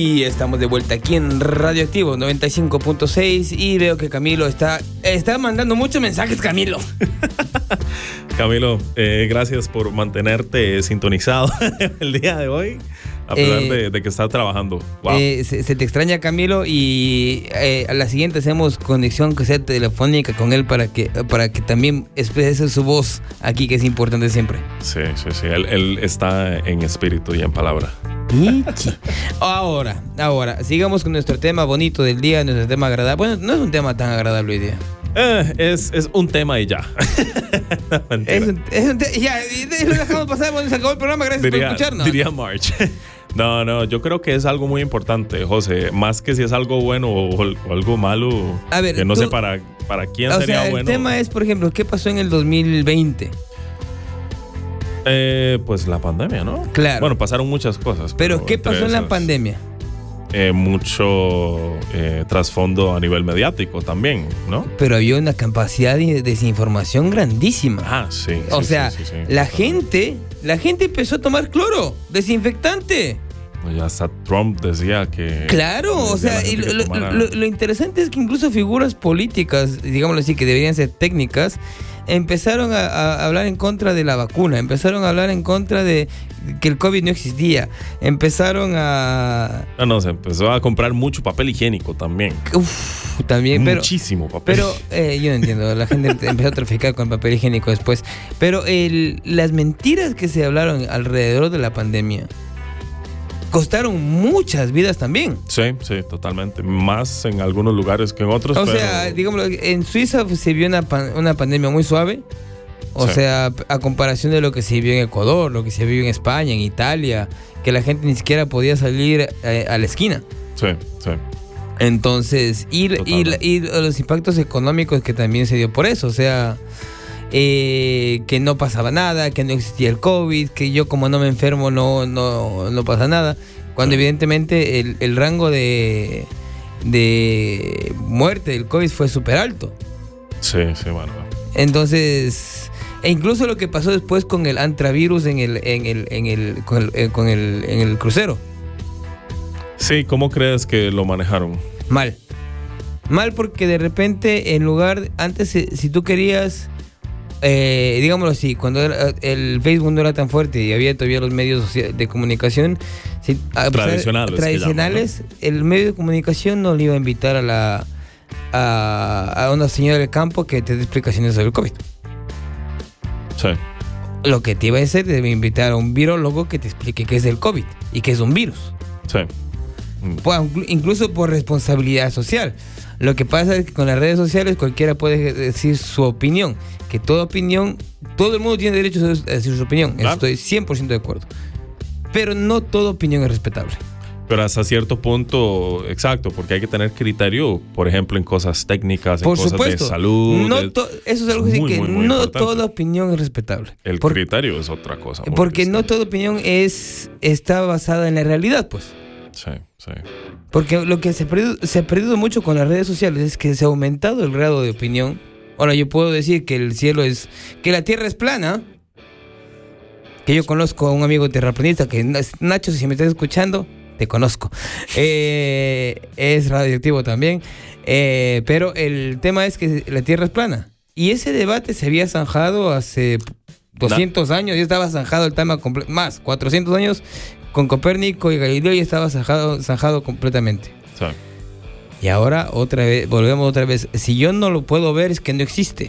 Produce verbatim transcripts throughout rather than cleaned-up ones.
Y estamos de vuelta aquí en Radioactivo noventa y cinco punto seis y veo que Camilo está, está mandando muchos mensajes, Camilo. Camilo, eh, gracias por mantenerte sintonizado el día de hoy, a pesar eh, de, de que estás trabajando. Wow. Eh, se, se te extraña, Camilo, y eh, a la siguiente hacemos conexión que sea telefónica con él para que, para que también exprese su voz aquí, que es importante siempre. Sí, sí, sí. Él, él está en espíritu y en palabra. Ahora, ahora, sigamos con nuestro tema bonito del día, nuestro tema agradable. Bueno, no es un tema tan agradable hoy día. Eh, es, es un tema y ya. es un, es un te- ya, lo dejamos pasar, bueno, se acabó el programa, gracias diría, por escucharnos. Diría March. No, no, yo creo que es algo muy importante, José. Más que si es algo bueno o, o algo malo, a ver, que no tú, sé para, para quién o sería sea, bueno. El tema es, por ejemplo, ¿qué pasó en el dos mil veinte? Eh, pues la pandemia, ¿no? Claro. Bueno, pasaron muchas cosas. Pero, pero ¿qué pasó en esas, la pandemia? Eh, mucho eh, trasfondo a nivel mediático también, ¿no? Pero había una capacidad de desinformación grandísima. Ah, sí. O sí, sea, sí, sí, sí, la totalmente. gente, la gente empezó a tomar cloro, desinfectante. Y hasta Trump decía que... Claro, o sea, y lo, lo, lo, lo interesante es que incluso figuras políticas, digámoslo así, que deberían ser técnicas, empezaron a, a hablar en contra de la vacuna, empezaron a hablar en contra de que el COVID no existía, empezaron a... No, no, se empezó a comprar mucho papel higiénico también. Uf, también, pero... Muchísimo papel. Pero eh, yo no entiendo, la gente empezó a traficar con papel higiénico después. Pero el, las mentiras que se hablaron alrededor de la pandemia costaron muchas vidas también. Sí, sí, totalmente. Más en algunos lugares que en otros. O pero... sea, digamos, en Suiza se vio una, pan, una pandemia muy suave. O sí. sea, a comparación de lo que se vio en Ecuador, lo que se vio en España, en Italia, que la gente ni siquiera podía salir eh, a la esquina. Sí, sí. Entonces, y, y, y los impactos económicos que también se dio por eso. O sea, eh, que no pasaba nada, que no existía el COVID, que yo como no me enfermo no, no, no pasa nada. Cuando sí. evidentemente el, el rango de, de muerte del COVID fue súper alto. Sí, sí, bueno. Entonces, e incluso lo que pasó después con el antravirus en el, en el, en el, con el, eh, con el, en el crucero. Sí, ¿cómo crees que lo manejaron? Mal. Mal porque de repente, en lugar, antes si tú querías, eh, digámoslo así, cuando era, el Facebook no era tan fuerte y había todavía los medios de comunicación si, tradicionales, tradicionales llaman, ¿no? El medio de comunicación no le iba a invitar a la a, a una señora del campo que te dé explicaciones sobre el COVID. Sí. Lo que te iba a hacer debe invitar a un virólogo que te explique qué es el COVID y qué es un virus. Sí. Pues, incluso por responsabilidad social. Lo que pasa es que con las redes sociales cualquiera puede decir su opinión, que toda opinión, todo el mundo tiene derecho a decir su opinión. Claro. Estoy cien por ciento de acuerdo. Pero no toda opinión es respetable. Pero hasta cierto punto, exacto, porque hay que tener criterio, por ejemplo, en cosas técnicas, en por cosas supuesto. de salud. No to- eso es algo así que muy, muy no importante. Toda opinión es respetable. El por, criterio es otra cosa. Porque distinta. No toda opinión es está basada en la realidad, pues. Sí, sí. Porque lo que se ha, perdido, se ha perdido mucho con las redes sociales es que se ha aumentado el grado de opinión. Ahora yo puedo decir que el cielo es, que la tierra es plana. Que yo conozco a un amigo terraplanista que Nacho, si me estás escuchando, te conozco. Eh, es radioactivo también. Eh, pero el tema es que la tierra es plana. Y ese debate se había zanjado hace doscientos ¿No? años. Ya estaba zanjado el tema comple- más, cuatrocientos años. Con Copérnico y Galileo ya estaba zanjado, zanjado completamente. Sí. Y ahora otra vez, volvemos otra vez. Si yo no lo puedo ver es que no existe.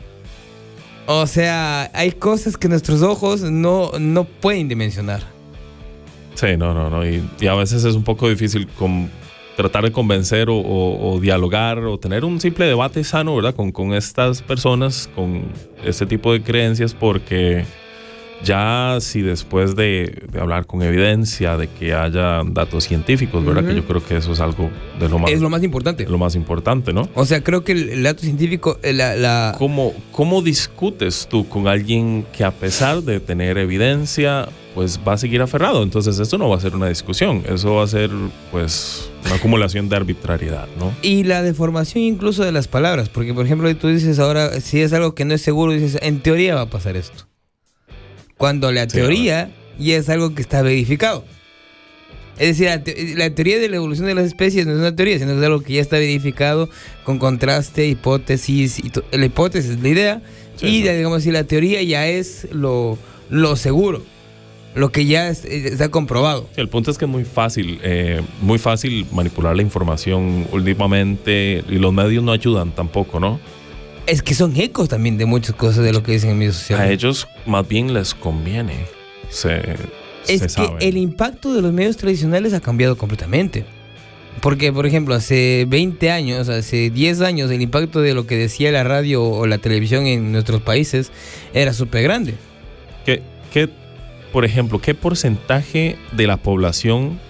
O sea, hay cosas que nuestros ojos no, no pueden dimensionar. Sí, no, no, no. Y, y a veces es un poco difícil con, tratar de convencer o, o, o dialogar o tener un simple debate sano, ¿verdad? Con, con estas personas, con este tipo de creencias, porque... Ya si después de, de hablar con evidencia, de que haya datos científicos, ¿verdad? Uh-huh. Que yo creo que eso es algo de lo más... Es lo más importante. Lo más importante, ¿no? O sea, creo que el, el dato científico... La, la... ¿Cómo, ¿Cómo discutes tú con alguien que a pesar de tener evidencia, pues va a seguir aferrado? Entonces esto no va a ser una discusión, eso va a ser pues una acumulación de arbitrariedad, ¿no? Y la deformación incluso de las palabras, porque por ejemplo tú dices ahora, si es algo que no es seguro, dices, en teoría va a pasar esto. Cuando la teoría sí, ya es algo que está verificado. Es decir, la, te- la teoría de la evolución de las especies no es una teoría, sino es algo que ya está verificado con contraste, hipótesis. Y to- la hipótesis es la idea. Sí, y ¿no? digamos, si la teoría ya es lo, lo seguro, lo que ya es- está comprobado. Sí, el punto es que es muy fácil, eh, muy fácil manipular la información últimamente y los medios no ayudan tampoco, ¿no? Es que son ecos también de muchas cosas de lo que dicen en medios sociales. A ellos más bien les conviene. Se, Es se que sabe. el impacto de los medios tradicionales ha cambiado completamente. Porque, por ejemplo, hace veinte años, hace diez años, el impacto de lo que decía la radio o la televisión en nuestros países era súper grande. ¿Qué, qué, por ejemplo, qué porcentaje de la población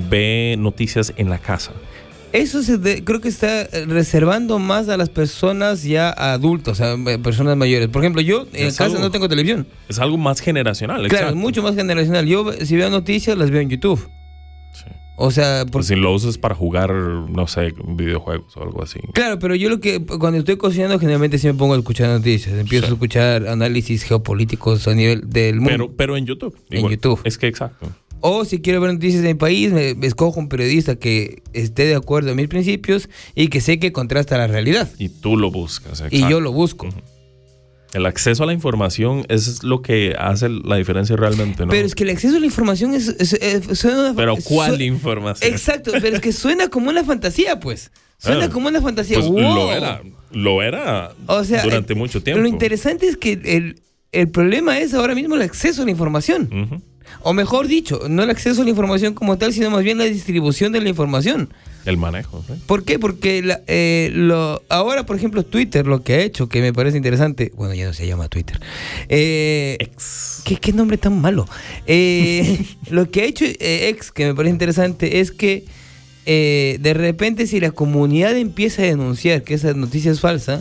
ve noticias en la casa? Eso se de- creo que está reservando más a las personas ya adultas, a personas mayores. Por ejemplo, yo en Es casa algo- no tengo televisión. Es algo más generacional, Claro, exacto. es mucho más generacional. Yo, si veo noticias, las veo en YouTube. Sí. O sea, por- Pues si lo usas para jugar, no sé, videojuegos o algo así. claro, pero yo lo que cuando estoy cocinando generalmente sí me pongo a escuchar noticias, empiezo Sí. a escuchar análisis geopolíticos a nivel del mundo. Pero, pero en YouTube. En igual. YouTube. Es que exacto. O si quiero ver noticias de mi país, me, me escojo un periodista que esté de acuerdo a mis principios y que sé que contrasta la realidad. Y tú lo buscas. Y exacto. yo lo busco. Ujú. El acceso a la información es lo que hace la diferencia realmente, ¿no? Pero es que el acceso a la información es, es- es- suena una- Pero ¿cuál su- información? Exacto, pero es que suena como una fantasía, pues. Suena Ah, como una fantasía. Pues ¡Wow! lo era. Lo era O sea, durante eh, mucho tiempo. Lo interesante es que el, el problema es ahora mismo el acceso a la información. Ujú. O mejor dicho, no el acceso a la información como tal, sino más bien la distribución de la información. El manejo, ¿sí? ¿Por qué? Porque la- eh, lo, ahora, por ejemplo, Twitter lo que ha hecho, que me parece interesante, bueno, ya no se llama Twitter. Eh, Ex. ¿qué, qué nombre tan malo? Eh, lo que ha hecho eh, X, que me parece interesante, es que eh, de repente si la comunidad empieza a denunciar que esa noticia es falsa,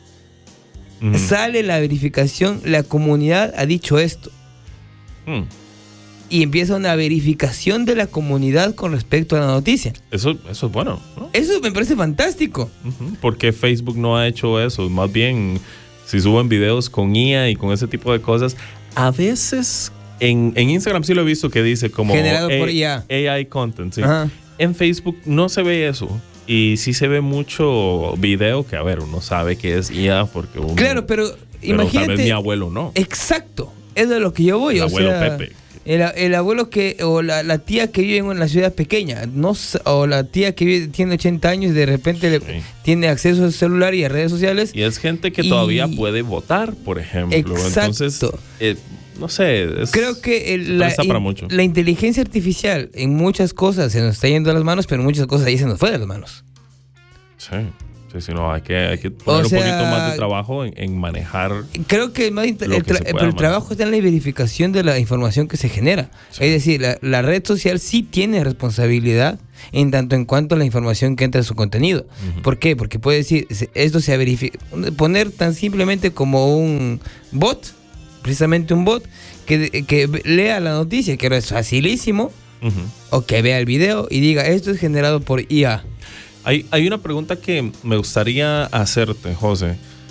Ujú. sale la verificación, la comunidad ha dicho esto. Mm. Y empieza una verificación de la comunidad con respecto a la noticia. Eso, eso es bueno, ¿no? Eso me parece fantástico. Ujú. Porque Facebook no ha hecho eso. Más bien, si suben videos con I A y con ese tipo de cosas, a veces en, en Instagram sí lo he visto que dice como Generado por A- I A. A I content, sí. Ajá. En Facebook no se ve eso. Y sí se ve mucho video que, a ver, uno sabe que es I A porque uno... Claro, pero, pero imagínate. tal vez mi abuelo no. Exacto. Es de lo que yo voy. El o abuelo sea, Pepe. El, el abuelo que, o la, la tía que vive en la ciudad pequeña, no, s- o la tía que vive- tiene ochenta años y de repente le- Sí. tiene acceso al celular y a redes sociales. Y es gente que Y- todavía puede votar, por ejemplo. Exacto. Entonces, eh, no sé. Es, Creo que el- la, presta para in- mucho. la inteligencia artificial en muchas cosas se nos está yendo a las manos, pero en muchas cosas ahí se nos fue de las manos. Sí, sí, sí, no, hay que, hay que poner sea, un poquito más de trabajo en, en manejar. Creo que más int- Lo el, que tra- se pueda pero el manejar. trabajo está en la verificación de la información que se genera. Sí. Es decir, la, la red social sí tiene responsabilidad en tanto en cuanto a la información que entra en su contenido. Ujú. ¿Por qué? Porque puede decir, se- esto se ha verificado, poner tan simplemente como un bot, precisamente un bot, que, que lea la noticia, que ahora es facilísimo, Ujú. o que vea el video y diga, esto es generado por I A. Hay, hay una pregunta que me gustaría hacerte, José,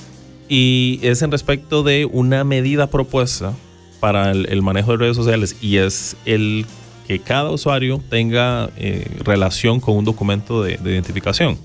y es en respecto de una medida propuesta para el, el manejo de redes sociales, y es el que cada usuario tenga eh, relación con un documento de, de identificación.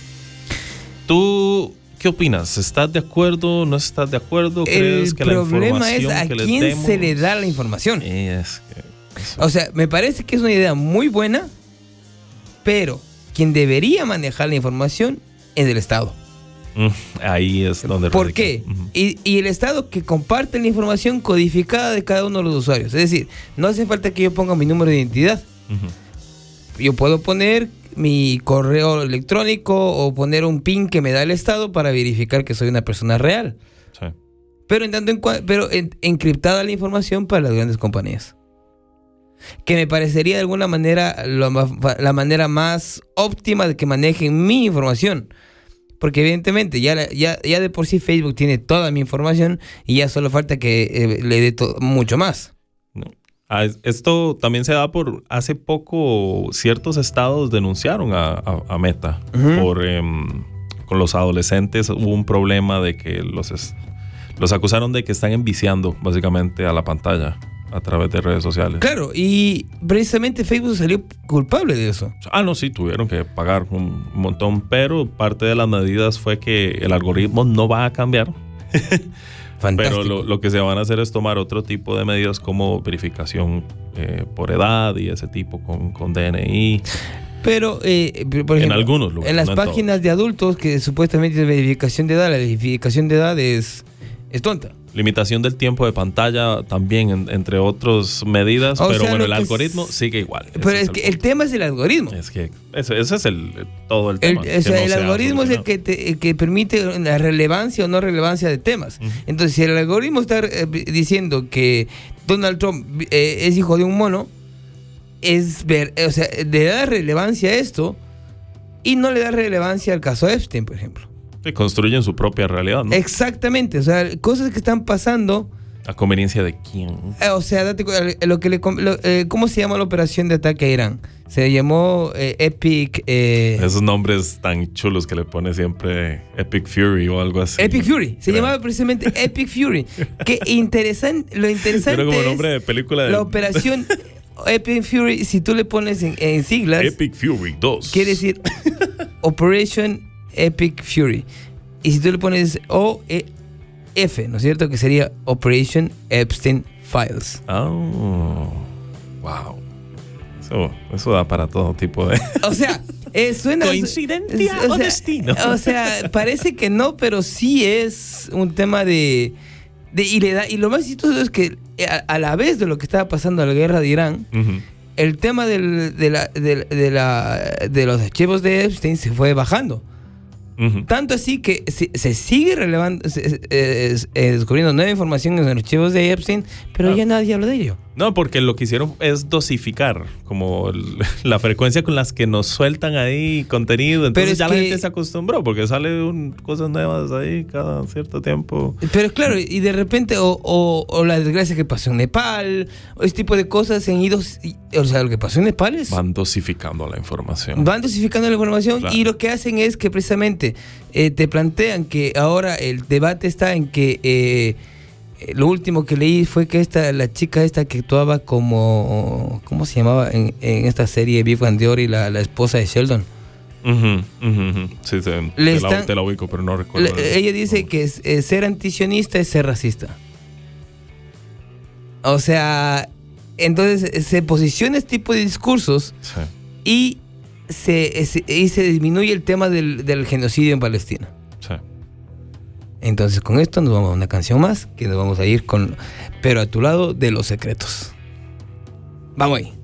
¿Tú qué opinas? ¿Estás de acuerdo? ¿No estás de acuerdo? ¿Crees El que la problema es información a que les quién demos- se le da la información. Es que- eso- O sea, me parece que es una idea muy buena, pero quien debería manejar la información es el Estado. Mm, ahí es donde ¿Por radica. qué? Ujú. Y, y el Estado que comparte la información codificada de cada uno de los usuarios. Es decir, no hace falta que yo ponga mi número de identidad. Ujú. Yo puedo poner mi correo electrónico o poner un PIN que me da el Estado para verificar que soy una persona real. Sí. Pero, en tanto en cua- pero en- encriptada la información para las grandes compañías. Que me parecería de alguna manera lo más- la manera más óptima de que manejen mi información. Porque evidentemente ya, la- ya, ya de por sí Facebook tiene toda mi información y ya solo falta que eh, le dé to- mucho más. No. Ah, es- Esto también se da por hace poco ciertos estados denunciaron a, a- a Meta Ujú. por em, con los adolescentes hubo un problema de que los es- los acusaron de que están enviciando básicamente a la pantalla a través de redes sociales. Claro, y precisamente Facebook salió culpable de eso. Ah, no, sí, tuvieron que pagar un montón, pero parte de las medidas fue que el algoritmo no va a cambiar. Fantástico. Pero lo, lo que se van a hacer es tomar otro tipo de medidas como verificación eh, por edad y ese tipo con, con D N I. Pero, eh, por ejemplo, en algunos lugares, en las no en páginas todos. de adultos que supuestamente es verificación de edad, la verificación de edad es, es tonta. Limitación del tiempo de pantalla también, en, entre otras medidas, O pero sea, bueno, lo el que algoritmo es- sigue igual. Ese Pero es es el que punto. el tema es el algoritmo. Es que ese, ese es el, todo el El, tema. o que sea, no el se ha algoritmo es el solucionado. que, te- el que permite la relevancia o no relevancia de temas. Ujú. Entonces, si el algoritmo está eh, diciendo que Donald Trump eh, es hijo de un mono, es ver, o sea, le da relevancia a esto y no le da relevancia al caso Epstein, por ejemplo. Sí, construyen su propia realidad, ¿no? Exactamente, o sea, cosas que están pasando. ¿A conveniencia de quién? Eh, O sea, date cu- eh, lo que le, com- lo- eh, ¿cómo se llama la operación de ataque a Irán? Se llamó eh, Epic. eh, Esos nombres tan chulos que le pone siempre Epic Fury o algo así. Epic Fury. Se Creo. llamaba precisamente Epic Fury. Qué interesante. Lo interesante Era como es nombre de película de la operación Epic Fury. Si tú le pones en, en siglas, Epic Fury dos. quiere decir Operation Epic Fury. Y si tú le pones O E F, ¿no es cierto? Que sería Operation Epstein Files. Oh, wow. Eso, eso da para todo tipo de... O sea, eh, suena. ¿Coincidencia o o sea, destino? O sea, parece que no, pero sí es un tema de. de y, le da, y lo más chistoso es que a, a la vez de lo que estaba pasando en la guerra de Irán, Ujú. el tema del, de, la, de, de la, de los archivos de Epstein se fue bajando. Ujú. Tanto así que se, se sigue relevando, se- se- eh, eh, descubriendo nueva información en los archivos de Epstein, pero Ah. ya nadie habla de ello. No, porque lo que hicieron es dosificar como el- la frecuencia con las que nos sueltan ahí contenido. Entonces es ya que- la gente se acostumbró porque sale un- cosas nuevas ahí cada cierto tiempo. Pero claro, y de repente, o, o, o la desgracia que pasó en Nepal, o este tipo de cosas se han ido. y- O sea, lo que pasó en Nepal es. Van dosificando la información. Van dosificando la información Claro. y lo que hacen es que precisamente eh, te plantean que ahora el debate está en que eh, eh, lo último que leí fue que esta la chica esta que actuaba como ¿cómo se llamaba en, en esta serie Big Bang Theory, la, la esposa de Sheldon? Ujú, ujú, ujú. Sí, sí, Le te, la, están- te la ubico, pero no recuerdo. Le- el- ella dice que es- eh, ser antisionista es ser racista. O sea, entonces eh, se posiciona este tipo de discursos Sí. y se, se- y se disminuye el tema del, del genocidio en Palestina. Sí. Entonces con esto nos vamos a una canción más, que nos vamos a ir con Pero a tu lado de los secretos. Vamos ahí.